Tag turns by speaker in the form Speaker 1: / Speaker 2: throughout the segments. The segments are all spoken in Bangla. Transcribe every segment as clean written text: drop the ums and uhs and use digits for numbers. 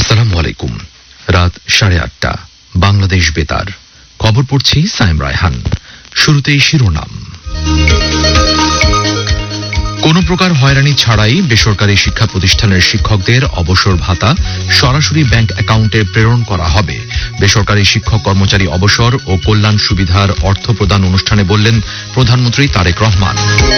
Speaker 1: আসসালামু আলাইকুম। রাত 8:30 বাংলাদেশ বেতার। খবর পড়ছি সাইম রায়হান। শুরুতেই শিরোনাম। কোন প্রকার হয়রানি ছাড়াই বেসরকারি শিক্ষা প্রতিষ্ঠানের শিক্ষকদের অবসর ভাতা সরাসরি ব্যাংক অ্যাকাউন্টে প্রেরণ করা হবে। বেসরকারি শিক্ষক কর্মচারী অবসর ও কল্যাণ সুবিধার অর্থ প্রদান অনুষ্ঠানে বললেন প্রধানমন্ত্রী তারেক রহমান।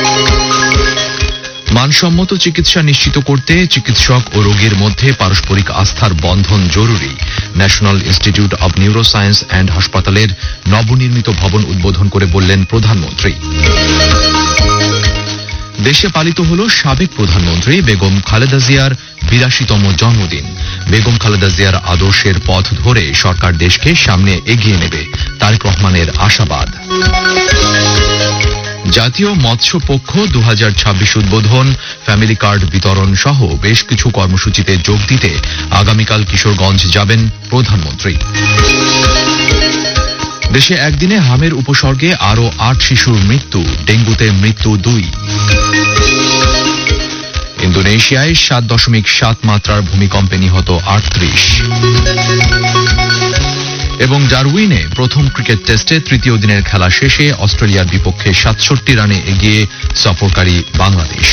Speaker 1: মানসম্মত চিকিৎসা নিশ্চিত করতে চিকিৎসক ও রোগীর মধ্যে পারস্পরিক আস্থার বন্ধন জরুরি। National institute of neuroscience and হাসপাতালের নবনির্মিত ভবন উদ্বোধন করে বললেন প্রধানমন্ত্রী। দেশে পালিত হল সাবেক প্রধানমন্ত্রী বেগম খালেদা জিয়ার 82তম জন্মদিন। বেগম খালেদা জিয়ার আদর্শের পথ ধরে সরকার দেশকে সামনে এগিয়ে নেবে, তারেক রহমানের আশাবাদ। জাতীয় মৎস্য পক্ষ 2026 উদ্বোধন, ফ্যামিলি কার্ড বিতরণ সহ বেশ কিছু কর্মসূচিতে যোগ দিতে আগামীকাল কিশোরগঞ্জ যাবেন প্রধানমন্ত্রী। দেশে একদিনে হামের উপসর্গে আরও 8 শিশুর মৃত্যু, ডেঙ্গুতে মৃত্যু 2। ইন্দোনেশিয়ায় 7.7 মাত্রার ভূমিকম্পে নিহত 38। এবং ডারউইনে প্রথম ক্রিকেট টেস্টে তৃতীয় দিনের খেলা শেষে অস্ট্রেলিয়ার বিপক্ষে 67 রানে এগিয়ে সফরকারী বাংলাদেশ।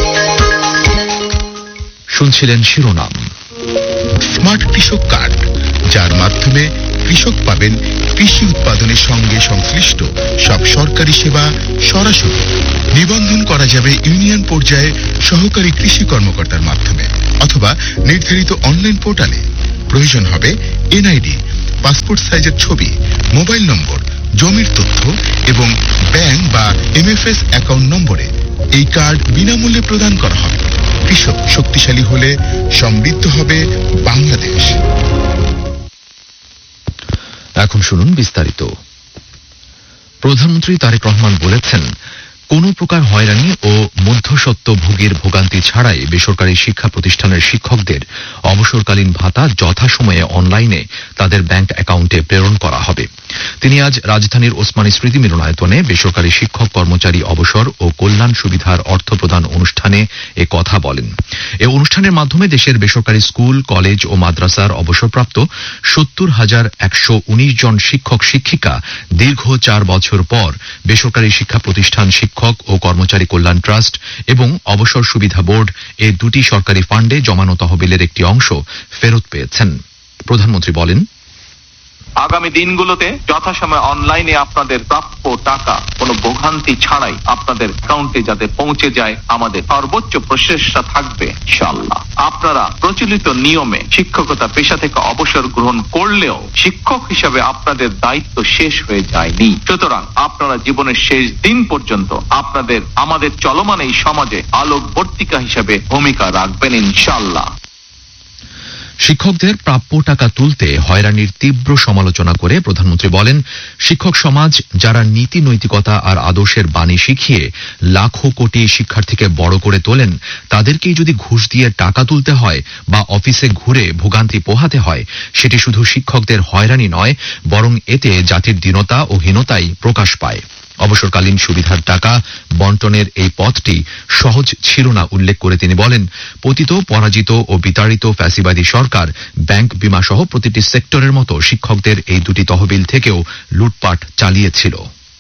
Speaker 1: শুনছিলেন শিরোনাম।
Speaker 2: স্মার্ট কৃষক কার্ড, যার মাধ্যমে কৃষক পাবেন কৃষি উৎপাদনের সঙ্গে সংশ্লিষ্ট সব সরকারি সেবা সরাসরি। নিবন্ধন করা যাবে ইউনিয়ন পর্যায়ে সহকারী কৃষি কর্মকর্তার মাধ্যমে অথবা নির্ধারিত অনলাইন পোর্টালে। প্রয়োজন হবে এনআইডি, পাসপোর্ট সাইজের ছবি, মোবাইল নম্বর, জমির তথ্য এবং ব্যাংক বা এমএফএস অ্যাকাউন্ট নম্বরে। এই কার্ড বিনামূল্যে প্রদান করা হবে। কৃষক শক্তিশালী হলে সমৃদ্ধ হবে বাংলাদেশ।
Speaker 1: এখন শুনুন বিস্তারিত। প্রধানমন্ত্রী তারেক রহমান বলেছেন, কোন প্রকার হয়রানি ও মধ্যস্বত্ব ভোগের ভোগান্তি ছাড়াই বেসরকারি শিক্ষা প্রতিষ্ঠানের শিক্ষকদের অবসরকালীন ভাতা যথাসময়ে অনলাইনে তাদের ব্যাংক অ্যাকাউন্টে প্রেরণ করা হবে। তিনি আজ রাজধানীর ওসমানী স্মৃতি মিলনায়তনে বেসরকারি শিক্ষক কর্মচারী অবসর ও কল্যাণ সুবিধার অর্থ প্রদান অনুষ্ঠানে এ কথা বলেন। এ অনুষ্ঠানের মাধ্যমে দেশের বেসরকারি স্কুল, কলেজ ও মাদ্রাসার অবসরপ্রাপ্ত 70,119 জন শিক্ষক শিক্ষিকা দীর্ঘ 4 বছর পর বেসরকারি শিক্ষা প্রতিষ্ঠান শিক্ষক ও কর্মচারী কল্যাণ ট্রাস্ট এবং অবসর সুবিধা বোর্ড এ দুটি সরকারি ফান্ডে জমানো তহবিলের একটি অংশ ফেরত পেয়েছেন। প্রধানমন্ত্রী বলেন,
Speaker 3: আগামী দিনগুলোতে যথাসময়ে অনলাইনে আপনাদের প্রাপ্য টাকা কোনো ভোগান্তি ছাড়াই আপনাদের অ্যাকাউন্টে যাতে পৌঁছে যায়, আমাদের সর্বোচ্চ প্রচেষ্টা থাকবে ইনশাআল্লাহ। আপনারা প্রচলিত নিয়মে শিক্ষকতা পেশা থেকে অবসর গ্রহণ করলেও শিক্ষক হিসাবে আপনাদের দায়িত্ব শেষ হয়ে যায়নি। সুতরাং আপনারা জীবনের শেষ দিন পর্যন্ত আমাদের চলমান এই সমাজে আলোকবর্তিকা হিসাবে ভূমিকা রাখবেন ইনশাআল্লাহ।
Speaker 1: শিক্ষকদের প্রাপ্য টাকা তুলতে হয়রানির তীব্র সমালোচনা করে প্রধানমন্ত্রী বলেন, শিক্ষক সমাজ যারা নীতি নৈতিকতা আর আদর্শের বাণী শিখিয়ে লাখো কোটি শিক্ষার্থীকে বড় করে তোলেন, তাদেরকেই যদি ঘুষ দিয়ে টাকা তুলতে হয় বা অফিসে ঘুরে ভোগান্তি পোহাতে হয়, সেটি শুধু শিক্ষকদের হয়রানি নয়, বরং এতে জাতির দীনতা ও হীনতাই প্রকাশ পায়। অবসরকালীন সুবিধার টাকা বন্টনের এই পথটি সহজ ছিল না উল্লেখ করে তিনি বলেন, পতিত, পরাজিত ও বিতাড়িত ফ্যাসিবাদী সরকার ব্যাংক, বিমা সহ প্রতিটি সেক্টরের মতো শিক্ষকদের এই দুটি তহবিল থেকেও লুটপাট চালিয়েছিল।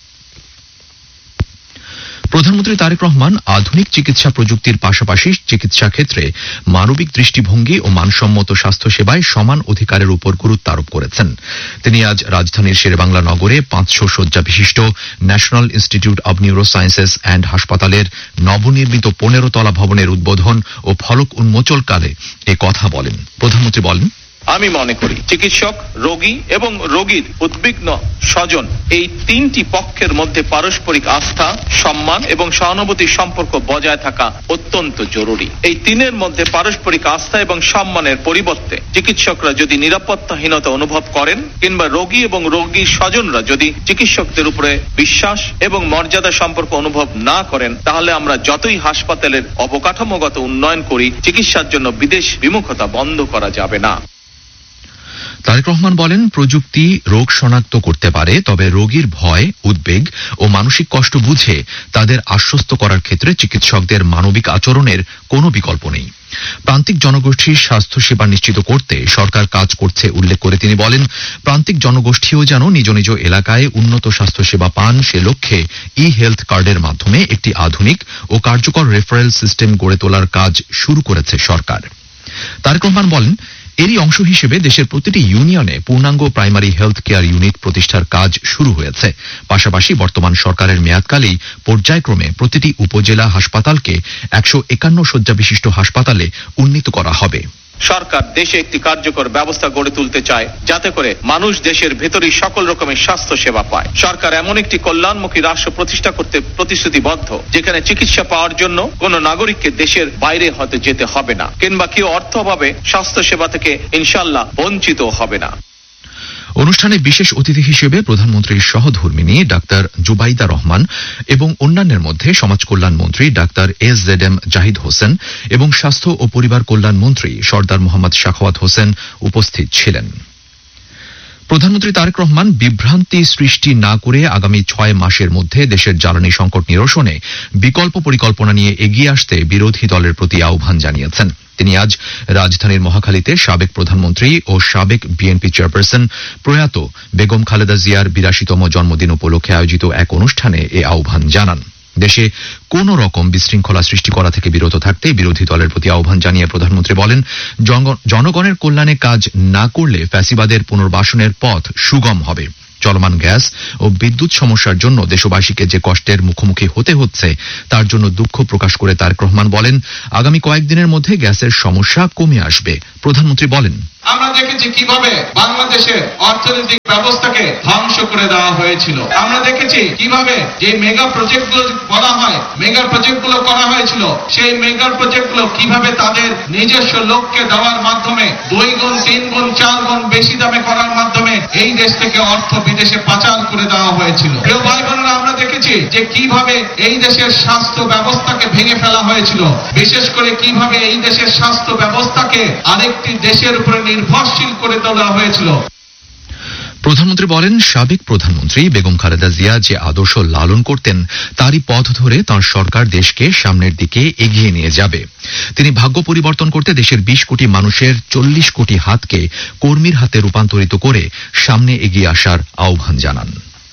Speaker 1: প্রধানমন্ত্রী তারেক রহমান আধুনিক চিকিৎসা প্রযুক্তির পাশাপাশি চিকিৎসা ক্ষেত্রে মানবিক দৃষ্টিভঙ্গি ও মানসম্মত স্বাস্থ্যসেবায় সমান অধিকারের উপর গুরুত্ব আরোপ করেছেন। তিনি আজ রাজধানীর শেরেবাংলা নগরে 500 শয্যা বিশিষ্ট national institute of neurosciences and হাসপাতালের নবনির্মিত 15 তলা ভবনের উদ্বোধন ও ফলক উন্মোচনকালে এ কথা বলেন। প্রধানমন্ত্রী বলেন,
Speaker 3: আমি মনে করি চিকিৎসক, রোগী এবং রোগীর উদ্বিগ্ন স্বজন এই তিনটি পক্ষের মধ্যে পারস্পরিক আস্থা, সম্মান এবং সহানুভূতির সম্পর্ক বজায় থাকা অত্যন্ত জরুরি। এই তিনের মধ্যে পারস্পরিক আস্থা এবং সম্মানের পরিবর্তে চিকিৎসকরা যদি নিরাপত্তাহীনতা অনুভব করেন কিংবা রোগী এবং রোগীর স্বজনরা যদি চিকিৎসকদের উপরে বিশ্বাস এবং মর্যাদা সম্পর্ক অনুভব না করেন, তাহলে আমরা যতই হাসপাতালের অবকাঠামোগত উন্নয়ন করি, চিকিৎসার জন্য বিদেশ বিমুখতা বন্ধ করা যাবে না।
Speaker 1: তারেক রহমান বলেন, প্রযুক্তি রোগ শনাক্ত করতে পারে, তবে রোগীর ভয়, উদ্বেগ ও মানসিক কষ্ট বুঝে তাদের আশ্বস্ত করার ক্ষেত্রে চিকিৎসকদের মানবিক আচরণের কোনো বিকল্প নেই। প্রান্তিক জনগোষ্ঠীর স্বাস্থ্যসেবা নিশ্চিত করতে সরকার কাজ করছে উল্লেখ করে তিনি বলেন, প্রান্তিক জনগোষ্ঠীও যেন নিজ নিজ এলাকায় উন্নত স্বাস্থ্যসেবা পান, সে লক্ষ্যে ই-হেলথ কার্ডের মাধ্যমে একটি আধুনিক ও কার্যকর রেফারেল সিস্টেম গড়ে তোলার কাজ শুরু করেছে সরকার। তারেক রহমান বলেন, এরই অংশ হিসেবে দেশের প্রতিটি ইউনিয়নে পূর্ণাঙ্গ প্রাইমারি হেলথ কেয়ার ইউনিট প্রতিষ্ঠার কাজ শুরু হয়েছে। পাশাপাশি বর্তমান সরকারের মেয়াদকালেই পর্যায়ক্রমে প্রতিটি উপজেলা হাসপাতালকে 151 শয্যা বিশিষ্ট হাসপাতালে উন্নীত করা হবে।
Speaker 3: সরকার দেশে একটি কার্যকর ব্যবস্থা গড়ে তুলতে চায়, যাতে করে মানুষ দেশের ভেতরেই সকল রকমের স্বাস্থ্য সেবা পায়। সরকার এমন একটি কল্যাণমুখী রাষ্ট্র প্রতিষ্ঠা করতে প্রতিশ্রুতিবদ্ধ, যেখানে চিকিৎসা পাওয়ার জন্য কোন নাগরিককে দেশের বাইরে হতে যেতে হবে না, কিংবা কেউ অর্থ অভাবে স্বাস্থ্য সেবা থেকে ইনশাআল্লাহ বঞ্চিত হবে না।
Speaker 1: অনুষ্ঠানে বিশেষ অতিথি হিসেবে প্রধানমন্ত্রীর সহধর্মিণী ডাক্তার জুবাইদা রহমান এবং অন্যান্যের মধ্যে সমাজ কল্যাণ মন্ত্রী ডাক্তার SZM জাহিদ হোসেন এবং স্বাস্থ্য ও পরিবার কল্যাণ মন্ত্রী সরদার মোহাম্মদ সাখাওয়াত হোসেন উপস্থিত ছিলেন। প্রধানমন্ত্রী তারেক রহমান বিভ্রান্তি সৃষ্টি না করে আগামী 6 মাসের মধ্যে দেশের জ্বালানি সংকট নিরসনে বিকল্প পরিকল্পনা নিয়ে এগিয়ে আসতে বিরোধী দলের প্রতি আহ্বান জানিয়েছেন। তিনি আজ রাজধানীর মহাখালীতে সাবেক প্রধানমন্ত্রী ও সাবেক বিএনপি চেয়ারপারসন প্রয়াত বেগম খালেদা জিয়ার 82তম জন্মদিন উপলক্ষে আয়োজিত এক অনুষ্ঠানে এ আহ্বান জানান। দেশে কোন রকম বিশৃঙ্খলা সৃষ্টি করা থেকে বিরত থাকতে বিরোধী দলের প্রতি আহ্বান জানিয়ে প্রধানমন্ত্রী বলেন, জনগণের কল্যাণে কাজ না করলে ফ্যাসিবাদের পুনর্বাসনের পথ সুগম হবে। চলমান গ্যাস ও বিদ্যুৎ সমস্যার জন্য দেশবাসীকে যে কষ্টের মুখোমুখি হতে হচ্ছে তার জন্য দুঃখ প্রকাশ করে তারেক রহমান বলেন, আগামী কয়েকদিনের মধ্যে গ্যাসের সমস্যা কমে আসবে। প্রধানমন্ত্রী বলেন,
Speaker 4: আমরা দেখেছি কিভাবে বাংলাদেশের অর্থনৈতিক ব্যবস্থাকে ধ্বংস করে দেওয়া হয়েছিল। আমরা দেখেছি কিভাবে যে মেগা প্রজেক্টগুলো বলা হয়, মেগা প্রজেক্টগুলো করা হয়েছিল, সেই মেগা প্রজেক্টগুলো কিভাবে তাদের নিজস্ব লোককে দেওয়ার মাধ্যমে 2 গুণ 3 গুণ 4 গুণ বেশি দামে করার মাধ্যমে এই দেশ থেকে অর্থ বিদেশে পাচার করে দেওয়া হয়েছিল। প্রিয় ভাই বোনেরা, আমরা দেখেছি যে কিভাবে এই দেশের স্বাস্থ্য ব্যবস্থাকে ভেঙে ফেলা হয়েছিল, বিশেষ করে কিভাবে এই দেশের স্বাস্থ্য ব্যবস্থাকে আরেকটি দেশের উপরে নির্ভরশীল করে তোলা হয়েছিল।
Speaker 1: প্রধানমন্ত্রী বলেন, সাবেক প্রধানমন্ত্রী বেগম খালেদা জিয়া যে আদর্শ লালন করতেন তারই পথ ধরে তাঁর সরকার দেশকে সামনের দিকে এগিয়ে নিয়ে যাবে। তিনি ভাগ্য পরিবর্তন করতে দেশের 20 কোটি মানুষের 40 কোটি হাতকে কর্মীর হাতে রূপান্তরিত করে সামনে এগিয়ে আসার আহ্বান জানান।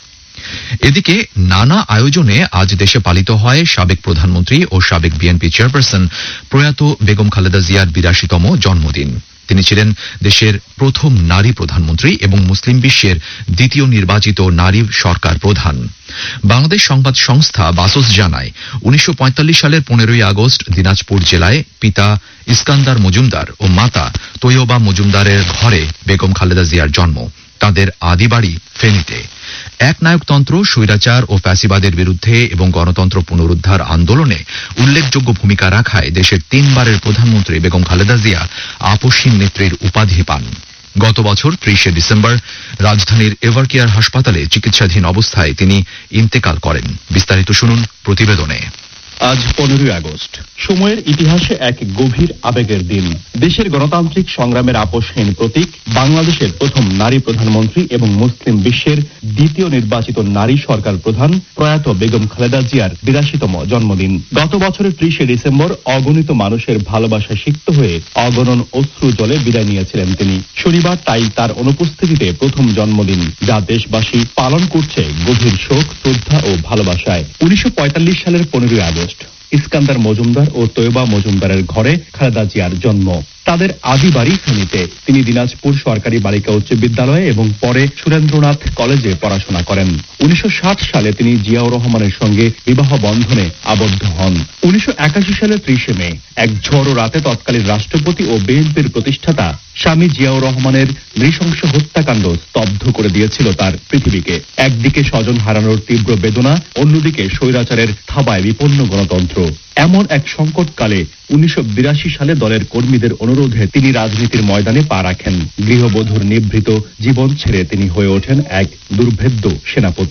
Speaker 1: এদিকে নানা আয়োজনে আজ দেশে পালিত হয় সাবেক প্রধানমন্ত্রী ও সাবেক বিএনপি চেয়ারপারসন প্রয়াত বেগম খালেদা জিয়ার 82তম জন্মদিন। তিনি ছিলেন দেশের প্রথম নারী প্রধানমন্ত্রী এবং মুসলিম বিশ্বের দ্বিতীয় নির্বাচিত নারী সরকার প্রধান। বাংলাদেশ সংবাদ সংস্থা বাসস জানায়, 1945 সালের 15ই আগস্ট দিনাজপুর জেলায় পিতা ইস্কান্দার মজুমদার ও মাতা তৈয়বা মজুমদারের ঘরে বেগম খালেদা জিয়ার জন্ম। তাদের আদি বাড়ি ফেনীতে। একনায়কতন্ত্র, স্বৈরাচার ও ফ্যাসিবাদের বিরুদ্ধে এবং গণতন্ত্র পুনরুদ্ধার আন্দোলনে উল্লেখযোগ্য ভূমিকা রাখায় দেশের 3 বারের প্রধানমন্ত্রী বেগম খালেদা জিয়া আপসহীন নেত্রীর উপাধি পান। গত বছর 30শে ডিসেম্বর রাজধানীর এভারকেয়ার হাসপাতালে চিকিৎসাধীন অবস্থায় তিনি ইন্তেকাল করেন। বিস্তারিত শুনুন প্রতিবেদনে।
Speaker 5: আজ 15ই আগস্ট, সময়ের ইতিহাসে এক গভীর আবেগের দিন। দেশের গণতান্ত্রিক সংগ্রামের আপসহীন প্রতীক, বাংলাদেশের প্রথম নারী প্রধানমন্ত্রী এবং মুসলিম বিশ্বের দ্বিতীয় নির্বাচিত নারী সরকার প্রধান প্রয়াত বেগম খালেদা জিয়ার 82তম জন্মদিন। গত বছরের 30শে ডিসেম্বর অগণিত মানুষের ভালোবাসায় সিক্ত হয়ে অগণন অশ্রু জলে বিদায় নিয়েছিলেন তিনি। শনিবার তাই তার অনুপস্থিতিতে প্রথম জন্মদিন, যা দেশবাসী পালন করছে গভীর শোক, শ্রদ্ধা ও ভালোবাসায়। 1945 সালের 15ই আগস্ট ইস্কান্দার মজুমদার ও তৈয়বা মজুমদারের ঘরে খালেদা জিয়ার জন্ম। তাদের আদি বাড়ি ফেনীতে। তিনি দিনাজপুর সরকারি বালিকা উচ্চ বিদ্যালয়ে এবং পরে সুরেন্দ্রনাথ কলেজে পড়াশোনা করেন। 1960 সালে তিনি জিয়াউর রহমানের সঙ্গে বিবাহ বন্ধনে আবদ্ধ হন। 1981 সালের 30শে মে এক ঝড়ো রাতে তৎকালীন রাষ্ট্রপতি ও বিএনপির প্রতিষ্ঠাতা স্বামী জিয়াউর রহমানের নৃশংস হত্যাকাণ্ড স্তব্ধ করে দিয়েছিল তার পৃথিবীকে। একদিকে স্বজন হারানোর তীব্র বেদনা, অন্যদিকে স্বৈরাচারের থাবায় বিপন্ন গণতন্ত্র। এমন এক সংকটকালে 1982 সালে দলের কর্মীদের অনুরোধে তিনি রাজনীতির ময়দানে পা রাখেন। গৃহবধূর নিভৃত জীবন ছেড়ে তিনি হয়ে ওঠেন এক দুর্ভেদ্য সেনাপতি।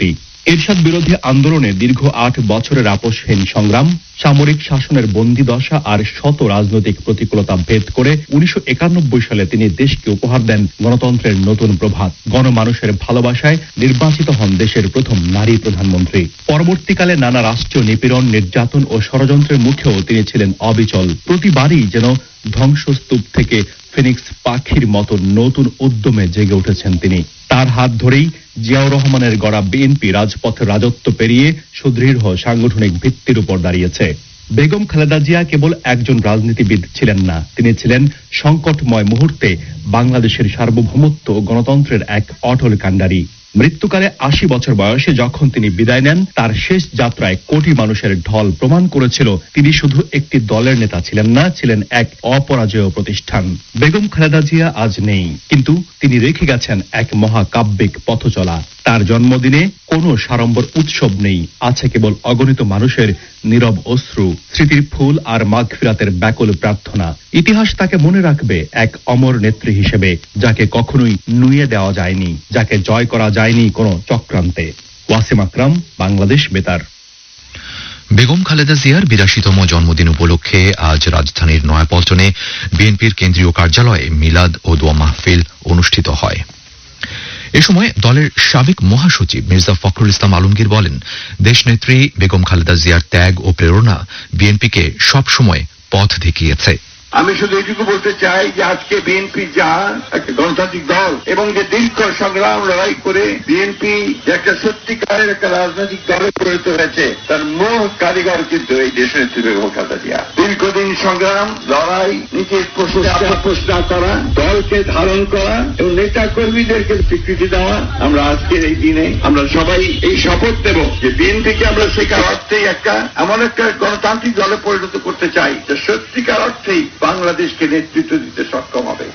Speaker 5: এরশাদ বিরোধী আন্দোলনে দীর্ঘ 8 বছরের আপোষহীন সংগ্রাম, সামরিক শাসনের বন্দিদশা আর শত রাজনৈতিক প্রতিকূলতা ভেদ করে 1991 সালে তিনি দেশকে উপহার দেন গণতন্ত্রের নতুন প্রভাত। গণমানুষের ভালোবাসায় নির্বাচিত হন দেশের প্রথম নারী প্রধানমন্ত্রী। পরবর্তীকালে নানা রাষ্ট্রীয় নিপীড়ন, নির্যাতন ও ষড়যন্ত্রের মুখেও তিনি ছিলেন অবিচল। প্রতিবারই যেন ধ্বংসস্তূপ থেকে ফিনিক্স পাখির মতো নতুন উদ্যমে জেগে উঠেছেন তিনি। তার হাত ধরেই জিয়াউর রহমানের গড়া বিএনপি রাজপথের রাজত্ব পেরিয়ে সুদৃঢ় সাংগঠনিক ভিত্তির উপর দাঁড়িয়েছে। বেগম খালেদা জিয়া কেবল একজন রাজনীতিবিদ ছিলেন না, তিনি ছিলেন সংকটময় মুহূর্তে বাংলাদেশের সার্বভৌমত্ব ও গণতন্ত্রের এক অটল কাণ্ডারী। মৃত্যুকালে 80 বছর বয়সে যখন তিনি বিদায় নেন, তার শেষ যাত্রায় কোটি মানুষের ঢল প্রমাণ করেছিল তিনি শুধু একটি দলের নেতা ছিলেন না, ছিলেন এক অপরাজেয় প্রতিষ্ঠান। বেগম খালেদা জিয়া আজ নেই, কিন্তু তিনি রেখে গেছেন এক মহাকাব্যিক পথচলা। তার জন্মদিনে কোনো সাড়ম্বর উৎসব নেই, আছে কেবল অগণিত মানুষের নীরব অশ্রু, স্মৃতির ফুল আর মাগফিরাতের ব্যাকুল প্রার্থনা। ইতিহাস তাকে মনে রাখবে এক অমর নেত্রী হিসেবে, যাকে কখনোই নুয়ে দেওয়া যায়নি, যাকে জয় করা যায়নি কোনো চক্রান্তে। ওয়াসিম আকরাম, বাংলাদেশ বেতার।
Speaker 1: বেগম খালেদা জিয়ার 82তম জন্মদিন উপলক্ষে আজ রাজধানীর নয়াপল্টনে বিএনপির কেন্দ্রীয় কার্যালয়ে মিলাদ ও দোয়া মাহফিল অনুষ্ঠিত হয়। এ সময় দলের সাবেক মহাসচিব মির্জা ফখরুল ইসলাম আলমগীর বলেন, দেশনেত্রী বেগম খালেদা জিয়ার ত্যাগ ও প্রেরণা বিএনপিকে সবসময় পথ দেখিয়েছে।
Speaker 6: আমি শুধু এটুকু বলতে চাই যে আজকে বিএনপি যা একটা গণতান্ত্রিক দল এবং যে দীর্ঘ সংগ্রাম লড়াই করে বিএনপি যে একটা সত্যিকারের একটা রাজনৈতিক দলে পরিণত হয়েছে, তার মূল কারিগর কিন্তু এই দেশনেত্রী বেগম খালেদা জিয়া। দীর্ঘদিন সংগ্রাম, লড়াই, নিজের প্রশ্ন করা, দলকে ধারণ করা এবং নেতা কর্মীদেরকে স্বীকৃতি দেওয়া। আমরা আজকের এই দিনে আমরা সবাই এই শপথ নেব যে বিএনপিকে আমরা সেকার অর্থেই একটা এমন একটা গণতান্ত্রিক দলে পরিণত করতে চাই যে সত্যিকার অর্থেই বাংলাদেশকে নেতৃত্ব দিতে সক্ষম হবে।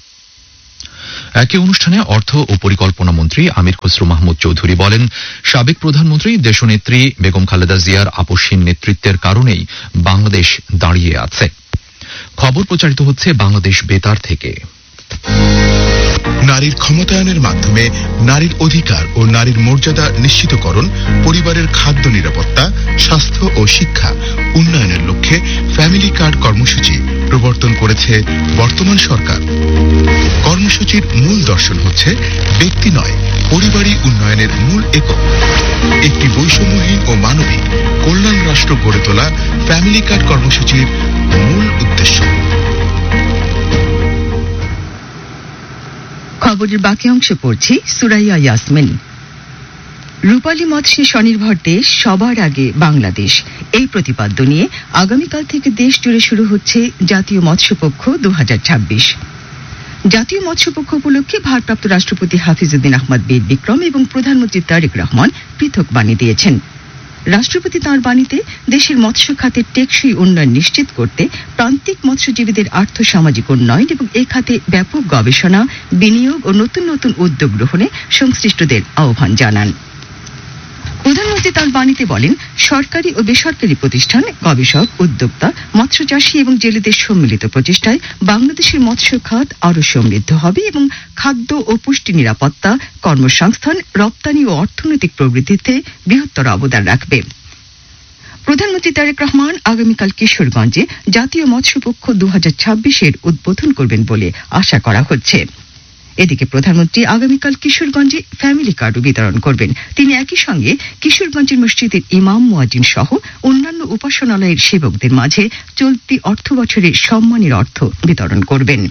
Speaker 1: একই অনুষ্ঠানে অর্থ ও পরিকল্পনা মন্ত্রী আমির খসরু মাহমুদ চৌধুরী বলেন, সাবেক প্রধানমন্ত্রী দেশনেত্রী বেগম খালেদা জিয়ার আপোষহীন নেতৃত্বের কারণেই বাংলাদেশ দাঁড়িয়ে আছে। খবর প্রচারিত হচ্ছে বাংলাদেশ বেতার থেকে।
Speaker 2: নারীর ক্ষমতায়নের মাধ্যমে নারীর অধিকার ও নারীর মর্যাদা নিশ্চিতকরণ, পরিবারের খাদ্য নিরাপত্তা, স্বাস্থ্য ও শিক্ষা উন্নয়নের লক্ষ্যে ফ্যামিলি কার্ড কর্মসূচি প্রবর্তন করেছে বর্তমান সরকার। কর্মসূচির মূল দর্শন হচ্ছে ব্যক্তি নয়, পরিবারই উন্নয়নের মূল একক। একটি বৈষম্যহীন ও মানবিক কল্যাণ রাষ্ট্র গড়ে তোলা ফ্যামিলি কার্ড কর্মসূচির মূল উদ্দেশ্য।
Speaker 7: খবরের বাকি অংশে পড়ছি সুরাইয়া ইয়াসমিন। রূপালী মৎস্যে স্বনির্ভর দেশ, সবার আগে বাংলাদেশ, এই প্রতিপাদ্য নিয়ে আগামীকাল থেকে দেশ জুড়ে শুরু হচ্ছে জাতীয় মৎস্যপক্ষ 2026। জাতীয় মৎস্যপক্ষ উপলক্ষে ভারপ্রাপ্ত রাষ্ট্রপতি হাফিজউদ্দিন আহমদ বীর বিক্রম এবং প্রধানমন্ত্রী তারেক রহমান পৃথক বাণী দিয়েছেন। রাষ্ট্রপতি তাঁর বাণীতে দেশের মৎস্য খাতের টেকসই উন্নয়ন নিশ্চিত করতে প্রান্তিক মৎস্যজীবীদের আর্থসামাজিক উন্নয়ন এবং এ খাতে ব্যাপক গবেষণা, বিনিয়োগ ও নতুন নতুন উদ্যোগ গ্রহণে সংশ্লিষ্টদের আহ্বান জানান। প্রধানমন্ত্রী তাঁর বাণীতে বলেন, সরকারি ও বেসরকারি প্রতিষ্ঠান, গবেষক, উদ্যোক্তা, মৎস্যচাষী এবং জেলেদের সম্মিলিত প্রচেষ্টায় বাংলাদেশের মৎস্য খাত আরও সমৃদ্ধ হবে এবং খাদ্য ও পুষ্টি নিরাপত্তা, কর্মসংস্থান, রপ্তানি ও অর্থনৈতিক প্রবৃদ্ধিতে বৃহত্তর অবদান রাখবে। প্রধানমন্ত্রী তারেক রহমান আগামীকাল কিশোরগঞ্জে জাতীয় মৎস্যপক্ষ 2026 উদ্বোধন করবেন বলে আশা করা হচ্ছে। এদিকে প্রধানমন্ত্রী আগামীকাল কিশোরগঞ্জে ফ্যামিলি কার্ডও বিতরণ করবেন। তিনি একই সঙ্গে কিশোরগঞ্জের মসজিদের ইমাম, মুয়াজ্জিন সহ অন্যান্য উপাসনালয়ের সেবকদের মাঝে চলতি অর্থ বছরের সম্মানের অর্থ বিতরণ করবেন।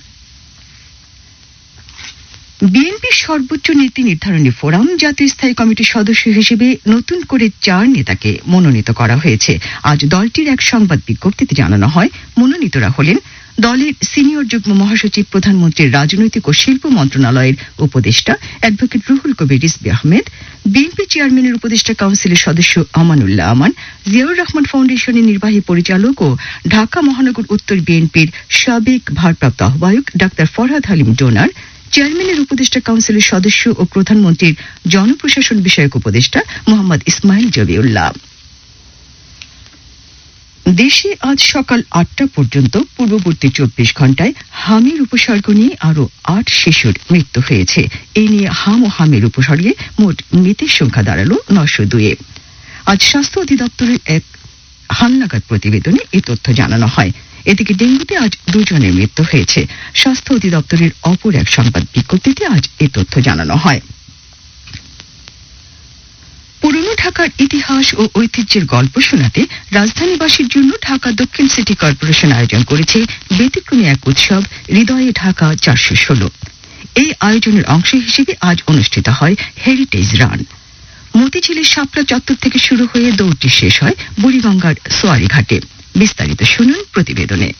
Speaker 7: বিএনপির সর্বোচ্চ নীতি নির্ধারণী ফোরাম জাতীয় স্থায়ী কমিটির সদস্য হিসেবে নতুন করে 4 নেতাকে মনোনীত করা হয়েছে। আজ দলটির এক সংবাদ বিজ্ঞপ্তিতে জানানো হয়, মনোনীতরা হলেন দলের সিনিয়র যুগ্ম মহাসচিব, প্রধানমন্ত্রীর রাজনৈতিক ও শিল্প মন্ত্রণালয়ের উপদেষ্টা অ্যাডভোকেট রুহুল কবির রিজভী আহমেদ, বিএনপি চেয়ারম্যানের উপদেষ্টা কাউন্সিলের সদস্য আমানুল্লাহ আমান, জিয়াউর রহমান ফাউন্ডেশনের নির্বাহী পরিচালক ও ঢাকা মহানগর উত্তর বিএনপির সাবেক ভারপ্রাপ্ত আহ্বায়ক ডাক্তার ফরহাদ হালিম ডোনার, চেয়ারম্যানের উপদেষ্টা কাউন্সিলের সদস্য ও প্রধানমন্ত্রীর জনপ্রশাসন বিষয়ক উপদেষ্টা মোহাম্মদ ইসমাইল জবিউল্লাহ। দেশে আজ সকাল 8টা পর্যন্ত পূর্ববর্তী 24 ঘন্টায় হামির উপসর্গ নিয়ে আরো 8 শিশুর মৃত্যু হয়েছে। এই নিয়ে হাম ও হামির উপসর্গে মোট মৃতের সংখ্যা দাঁড়ালো 902-এ। আজ স্বাস্থ্য অধিদপ্তরের এক হালনাগাদ প্রতিবেদনে এই তথ্য জানানো হয়। এদিকে ডেঙ্গুতে আজ 2 জনের মৃত্যু হয়েছে। স্বাস্থ্য অধিদপ্তরের অপর এক সংবাদ বিজ্ঞপ্তিতে আজ এই তথ্য জানানো হয়। পুরনো ঢাকার ইতিহাস ও ঐতিহ্যের গল্প শোনাতে রাজধানীবাসীর জন্য ঢাকা দক্ষিণ সিটি কর্পোরেশন আয়োজন করেছে ব্যতিক্রমী এক উৎসব, হৃদয়ে ঢাকা 416। এই আয়োজনের অংশ হিসেবে আজ অনুষ্ঠিত হয় হেরিটেজ রান। মতিঝিলের শাপলা চত্বর থেকে শুরু হয়ে দৌড়টি শেষ হয় বুড়িগঙ্গার সোয়ারি ঘাটে। বিস্তারিত শুনুন প্রতিবেদনে।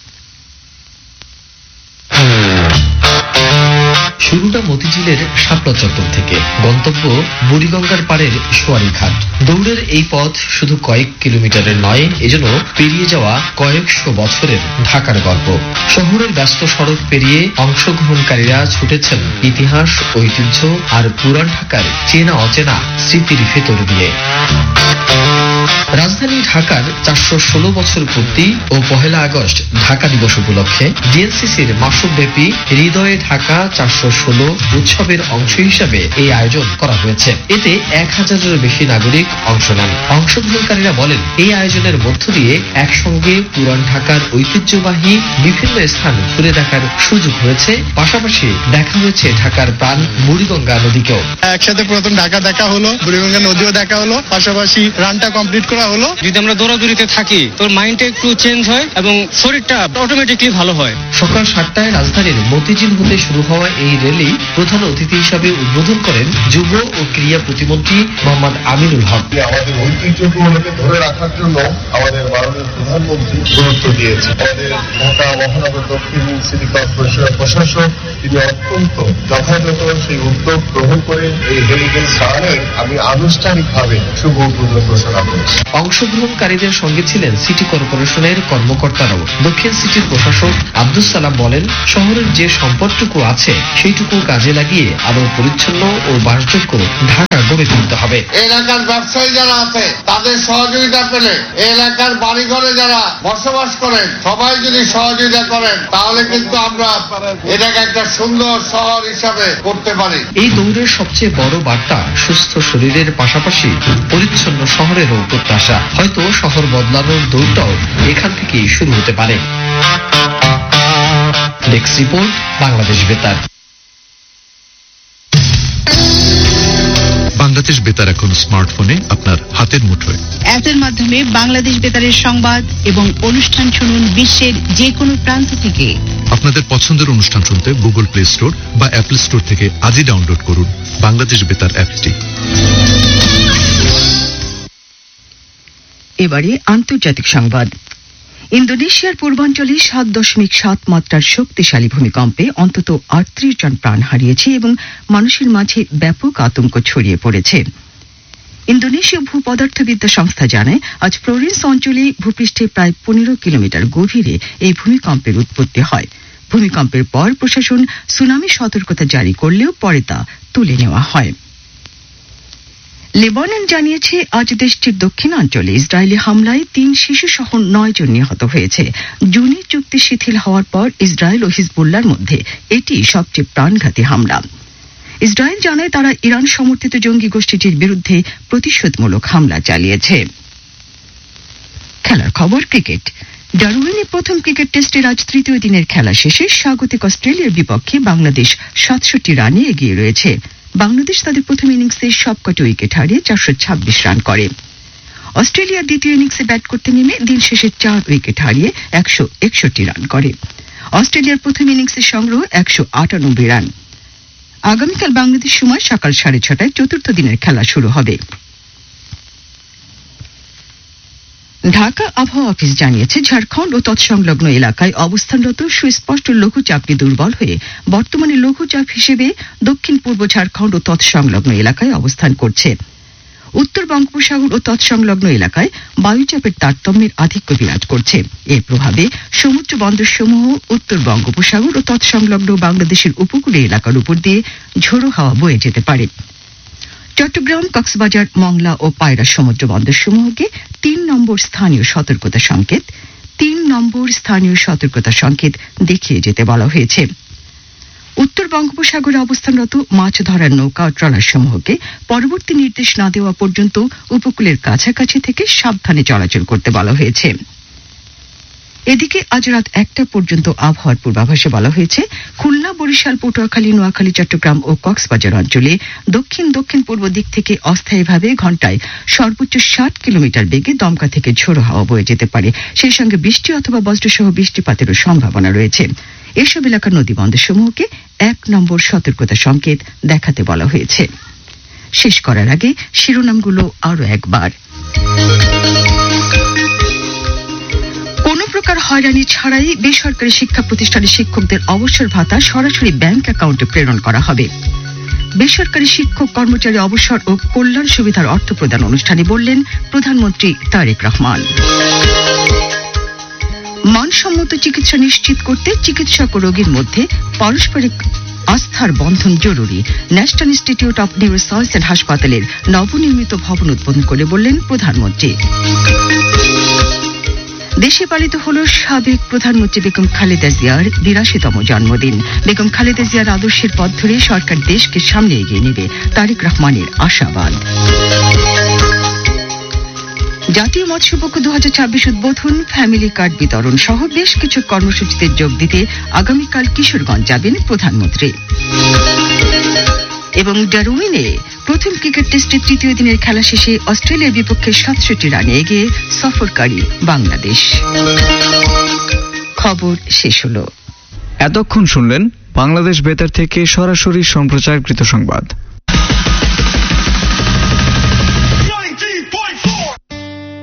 Speaker 8: শুরুটা মতিঝিলের শাপলা চত্বর থেকে, গন্তব্য বুড়িগঙ্গার পাড়ের সোয়ারি ঘাট। দৌড়ের এই পথ শুধু কয়েক কিলোমিটারের নয়, এজন্য পেরিয়ে যাওয়া কয়েকশো বছরের ঢাকার গল্প। শহরের ব্যস্ত সড়ক পেরিয়ে অংশগ্রহণকারীরা ছুটেছেন ইতিহাস, ঐতিহ্য আর পুরান ঢাকার চেনা অচেনা স্মৃতির ভেতর দিয়ে। রাজধানী ঢাকার 416 বছর পূর্তি ও 1 আগস্ট ঢাকা দিবস উপলক্ষে ডিএনসিসির মাসব্যাপী হৃদয়ে ঢাকা 416 উৎসবের অংশ হিসাবে এই আয়োজন করা হয়েছে। এতে 1000-এরও বেশি নাগরিক অংশ নেন। অংশগ্রহণকারীরা বলেন, এই আয়োজনের মধ্য দিয়ে একসঙ্গে পুরান ঢাকার ঐতিহ্যবাহী বিভিন্ন স্থান ঘুরে দেখার সুযোগ হয়েছে, পাশাপাশি দেখা হয়েছে ঢাকার প্রাণ বুড়িগঙ্গা নদীকেও।
Speaker 9: একসাথে প্রথম ঢাকা দেখা হলো, বুড়িগঙ্গা নদীও দেখা হলো, পাশাপাশি রানটা কমপ্লিট করা হলো।
Speaker 10: যদি আমরা দৌড়াদৌড়িতে থাকি তোর মাইন্ডটা একটু চেঞ্জ হয় এবং শরীরটা অটোমেটিকলি ভালো হয়।
Speaker 8: সকাল 7টায় রাজধানীর মতিঝিল হতে শুরু হওয়া এই র্যালি প্রধান অতিথি হিসাবে উদ্বোধন করেন যুব ও ক্রীড়া প্রতিমন্ত্রী মোহাম্মদ আমিনুল হক।
Speaker 11: আমাদের ঐতিহ্যগুলোকে ধরে রাখার জন্য আমাদের মাননীয় প্রধানমন্ত্রী গুরুত্ব দিয়েছে। আমাদের ঢাকা মহানগর দক্ষিণ সিটি কর্পোরেশনের প্রশাসক তিনি অত্যন্ত যথাযথ সেই উদ্যোগ গ্রহণ করে এই হেরিটেজ রানের আমি আনুষ্ঠানিকভাবে শুভ উদ্বোধন ঘোষণা করেছি।
Speaker 8: অংশগ্রহণকারীদের সঙ্গে ছিলেন সিটি কর্পোরেশনের কর্মকর্তারাও। দক্ষিণ সিটির প্রশাসক আব্দুস সালাম বলেন, শহরের যে সম্পদটুকু আছে সেইটুকু কাজে লাগিয়ে আরো পরিচ্ছন্ন ও বাসযোগ্য ঢাকা গড়ে তুলতে হবে।
Speaker 12: এলাকার ব্যবসায়ী যারা আছে তাদের সহযোগিতা পেলে, এলাকার বাড়িঘরে যারা বসবাস করেন সবাই যদি সহযোগিতা করেন, তাহলে কিন্তু আমরা এটাকে একটা সুন্দর শহর হিসাবে করতে পারি।
Speaker 8: এই দৌড়ের সবচেয়ে বড় বার্তা সুস্থ শরীরের পাশাপাশি পরিচ্ছন্ন শহরেরও প্রত্যাশা। হয়তো শহর বদলানোর দৌড়টাও এখান থেকেই শুরু হতে পারে। ডেস্ক রিপোর্ট, বাংলাদেশ বেতার।
Speaker 1: বাংলাদেশ বেতার এখন স্মার্টফোনে আপনার হাতের মুঠোয়।
Speaker 13: অ্যাপের মাধ্যমে বাংলাদেশ বেতারের সংবাদ এবং অনুষ্ঠান শুনুন বিশ্বের যে কোনো প্রান্ত থেকে।
Speaker 1: আপনাদের পছন্দের অনুষ্ঠান শুনতে গুগল প্লে স্টোর বা অ্যাপল স্টোর থেকে আজই ডাউনলোড করুন বাংলাদেশ বেতার অ্যাপটি।
Speaker 7: এবারে আন্তর্জাতিক সংবাদ। ইন্দোনেশিয়ার পূর্বাঞ্চলে 7.7 মাত্রার শক্তিশালী ভূমিকম্পে অন্তত 38 জন প্রাণ হারিয়েছে এবং মানুষের মাঝে ব্যাপক আতঙ্ক ছড়িয়ে পড়েছে। ইন্দোনেশীয় ভূপদার্থবিদ্যা সংস্থা জানায়, আজ ফ্লোরেন্স অঞ্চলে ভূপৃষ্ঠে প্রায় 15 কিলোমিটার গভীরে এই ভূমিকম্পের উৎপত্তি হয়। ভূমিকম্পের পর প্রশাসন সুনামি সতর্কতা জারি করলেও পরে তা তুলে নেওয়া হয়। লেবানন জানিয়েছে, আজ দেশটির দক্ষিণাঞ্চলে ইসরায়েলি হামলায় 3 শিশু সহ 9 জন নিহত হয়েছে। জুনি চুক্তি শিথিল হওয়ার পর ইসরায়েল ও হিজবুল্লাহর মধ্যে এটি সবচেয়ে প্রাণঘাতী হামলা। ইসরায়েল জানায়, তারা ইরান সমর্থিত জঙ্গি গোষ্ঠীটির বিরুদ্ধে প্রতিশোধমূলক হামলা চালিয়েছে। খেলার খবর, ক্রিকেট। ডারউইনে প্রথম ক্রিকেট টেস্টের আজ তৃতীয় দিনের খেলা শেষে স্বাগতিক অস্ট্রেলিয়ার বিপক্ষে বাংলাদেশ 67 রানে এগিয়ে রয়েছে। বাংলাদেশ তাদের প্রথম ইনিংসে সবকটি উইকেট হারিয়ে 426 রান করে। অস্ট্রেলিয়ার দ্বিতীয় ইনিংসে ব্যাট করতে নেমে দিন শেষে 4 উইকেট হারিয়ে 161 রান করে। অস্ট্রেলিয়ার প্রথম ইনিংসের সংগ্রহ 198 রান। আগামীকাল বাংলাদেশ সময় সকাল 6:30টায় চতুর্থ দিনের খেলা শুরু হবে। ঢাকা আবহাওয়া অফিস জানিয়েছে, ঝাড়খণ্ড ও তৎসংলগ্ন এলাকায় অবস্থানরত সুস্পষ্ট লঘুচাপটি দুর্বল হয়ে বর্তমানে লঘুচাপ হিসেবে দক্ষিণ পূর্ব ঝাড়খণ্ড ও তৎসংলগ্ন এলাকায় অবস্থান করছে। উত্তর বঙ্গোপসাগর ও তৎসংলগ্ন এলাকায় বায়ুচাপের তারতম্যের আধিক্য বিরাজ করছে। এর প্রভাবে সমুদ্র বন্দরসমূহ উত্তর বঙ্গোপসাগর ও তৎসংলগ্ন বাংলাদেশের উপকূলীয় এলাকার উপর দিয়ে ঝোড়ো হাওয়া বয়ে যেতে পারে। চট্টগ্রাম, কক্সবাজার, মংলা ও পায়রা সমুদ্র বন্দর সমূহকে 3 নম্বর স্থানীয় সতর্কতা সংকেত দেখিয়ে যেতে বলা হয়েছে। উত্তর বঙ্গোপসাগরে অবস্থানরত মাছ ধরার নৌকা ও ট্রলার সমূহকে পরবর্তী নির্দেশ না দেওয়া পর্যন্ত উপকূলের কাছাকাছি থেকে সাবধানে চলাচল করতে বলা হয়েছে। এদিকে আজ রাত 1টা পর্যন্ত আবহাওয়ার পূর্বাভাসে বলা হয়েছে, খুলনা, বরিশাল, পটুয়াখালী, নোয়াখালী, চট্টগ্রাম ও কক্সবাজার অঞ্চলে দক্ষিণ পূর্ব দিক থেকে অস্থায়ীভাবে ঘণ্টায় সর্বোচ্চ 60 কিলোমিটার বেগে দমকা থেকে ঝোড়ো হাওয়া বয়ে যেতে পারে। সেই সঙ্গে বৃষ্টি অথবা বজ্রসহ বৃষ্টিপাতেরও সম্ভাবনা রয়েছে। এসব এলাকার নদীবন্দর সমূহকে 1 নম্বর সতর্কতা সংকেত দেখাতে বলা হয়েছে। শেষ করার আগে শিরোনামগুলো আরো একবার। কোন প্রকার হয়রানি ছাড়াই বেসরকারি শিক্ষা প্রতিষ্ঠানের শিক্ষকদের অবসর ভাতা সরাসরি ব্যাংক অ্যাকাউন্টে প্রেরণ করা হবে। বেসরকারি শিক্ষক কর্মচারী অবসর ও কল্যাণ সুবিধার অর্থ প্রদান অনুষ্ঠানে বললেন প্রধানমন্ত্রী তারেক রহমান। মানসম্মত চিকিৎসা নিশ্চিত করতে চিকিৎসক ও রোগীর মধ্যে পারস্পরিক আস্থার বন্ধন জরুরি। ন্যাশনাল ইনস্টিটিউট অব নিউরোসায়েন্স হাসপাতালের নবনির্মিত ভবন উদ্বোধন করে বললেন প্রধানমন্ত্রী। দেশে পালিত হল সাবেক প্রধানমন্ত্রী বেগম খালেদা জিয়ার 82তম জন্মদিন। বেগম খালেদা জিয়ার আদর্শের পথ ধরে সরকার দেশকে সামনে এগিয়ে নেবে, তারেক রহমানের আশাবাদ। জাতীয় মৎস্যপক্ষ 2026 উদ্বোধন, ফ্যামিলি কার্ড বিতরণ সহ বেশ কিছু কর্মসূচিতে যোগ দিতে আগামীকাল কিশোরগঞ্জ যাবেন প্রধানমন্ত্রী। এবং ডারউইনে প্রথম ক্রিকেট টেস্টের 3য় দিনের খেলা শেষে অস্ট্রেলিয়ার বিপক্ষে 67 রানে এগিয়ে সফরকারী বাংলাদেশ। খবর শেষ হলো।
Speaker 14: এতক্ষণ শুনলেন বাংলাদেশ বেতার থেকে সরাসরি সম্প্রচারকৃত সংবাদ।